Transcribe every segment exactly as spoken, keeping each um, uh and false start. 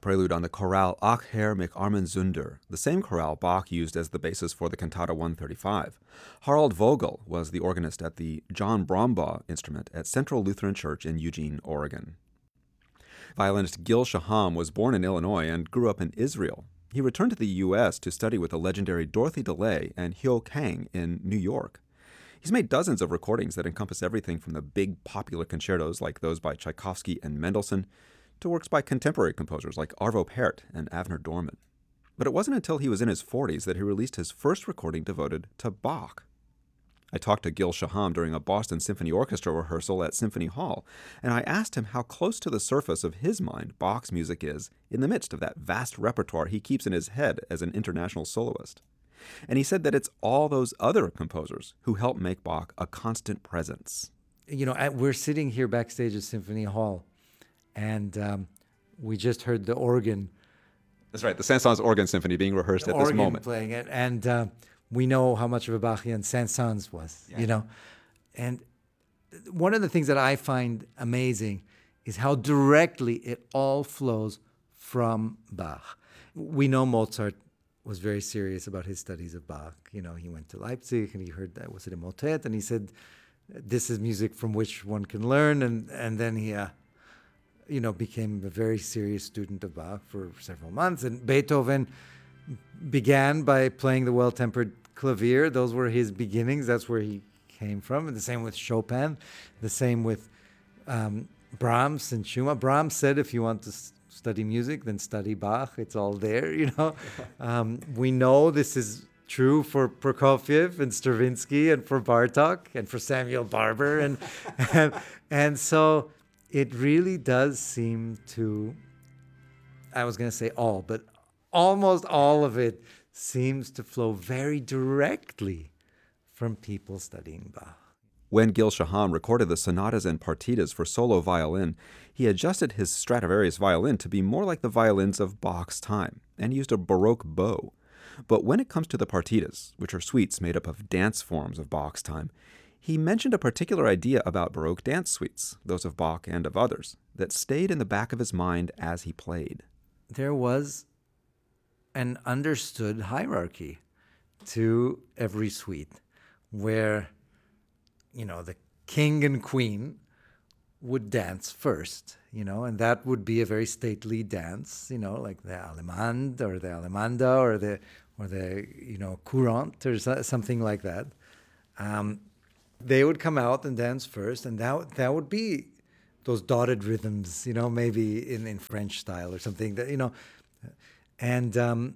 prelude on the chorale Ach Herr, mich armen Sünder, the same chorale Bach used as the basis for the Cantata one thirty-five. Harald Vogel was the organist at the John Brombaugh instrument at Central Lutheran Church in Eugene, Oregon. Violinist Gil Shaham was born in Illinois and grew up in Israel. He returned to the U S to study with the legendary Dorothy DeLay and Hyo Kang in New York. He's made dozens of recordings that encompass everything from the big popular concertos like those by Tchaikovsky and Mendelssohn to works by contemporary composers like Arvo Pärt and Avner Dorman. But it wasn't until he was in his forties that he released his first recording devoted to Bach. I talked to Gil Shaham during a Boston Symphony Orchestra rehearsal at Symphony Hall, and I asked him how close to the surface of his mind Bach's music is in the midst of that vast repertoire he keeps in his head as an international soloist. And he said that it's all those other composers who help make Bach a constant presence. You know, we're sitting here backstage at Symphony Hall, and um, we just heard the organ. That's right, the Saint-Saëns Organ Symphony being rehearsed at this moment. Playing it, and uh, we know how much of a Bachian Saint-Saëns was, yeah. you know. And one of the things that I find amazing is how directly it all flows from Bach. We know Mozart was very serious about his studies of Bach. You know, he went to Leipzig and he heard that, was it a motet? And he said, this is music from which one can learn. And, and then he, uh, you know, became a very serious student of Bach for several months. And Beethoven began by playing the well-tempered clavier. Those were his beginnings. That's where he came from. And the same with Chopin. The same with um, Brahms and Schumann. Brahms said, if you want to study music, then study Bach. It's all there, you know. Um, we know this is true for Prokofiev and Stravinsky and for Bartók and for Samuel Barber. And, and, and so it really does seem to, I was going to say all, but almost all of it seems to flow very directly from people studying Bach. When Gil Shaham recorded the sonatas and partitas for solo violin, he adjusted his Stradivarius violin to be more like the violins of Bach's time and used a Baroque bow. But when it comes to the partitas, which are suites made up of dance forms of Bach's time, he mentioned a particular idea about Baroque dance suites, those of Bach and of others, that stayed in the back of his mind as he played. There was an understood hierarchy to every suite where, you know, the king and queen would dance first, you know, and that would be a very stately dance, you know, like the Allemande or the Allemanda or the, or the, you know, Courante or something like that. Um, they would come out and dance first, and that, that would be those dotted rhythms, you know, maybe in, in French style or something, that, you know, and um,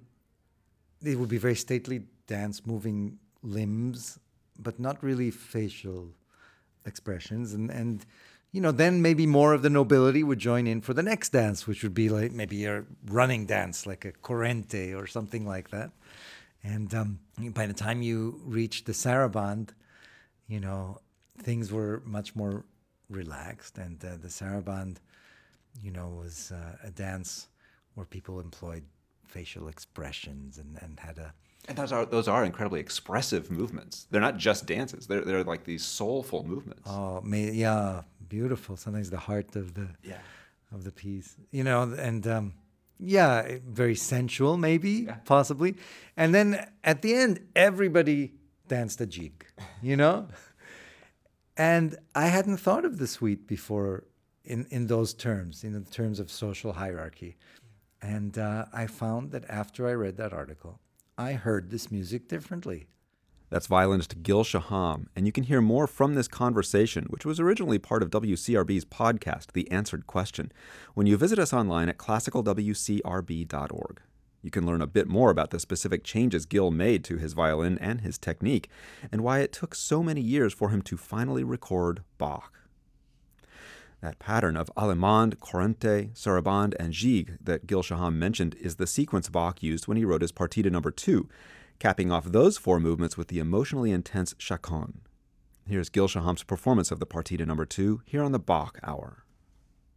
it would be very stately dance, moving limbs, but not really facial expressions. And, and, you know, then maybe more of the nobility would join in for the next dance, which would be like maybe a running dance, like a corrente or something like that. And um, by the time you reach the saraband, you know, things were much more relaxed. And uh, the saraband, you know, was uh, a dance where people employed facial expressions and, and had a... And those are those are incredibly expressive movements. They're not just dances. They're they're like these soulful movements. Oh, may, yeah, beautiful. Sometimes the heart of the yeah. of the piece, you know, and um, yeah, very sensual, maybe, yeah. possibly. And then at the end, everybody danced a jig, you know. And I hadn't thought of the suite before in in those terms, in the terms of social hierarchy. And uh, I found that after I read that article, I heard this music differently. That's violinist Gil Shaham, and you can hear more from this conversation, which was originally part of W C R B's podcast, The Answered Question, when you visit us online at classical w c r b dot org. You can learn a bit more about the specific changes Gil made to his violin and his technique, and why it took so many years for him to finally record Bach. That pattern of Allemande, Corrente, Sarabande, and Gigue that Gil Shaham mentioned is the sequence Bach used when he wrote his Partita number two, capping off those four movements with the emotionally intense Chaconne. Here's Gil Shaham's performance of the Partita number two here on the Bach Hour.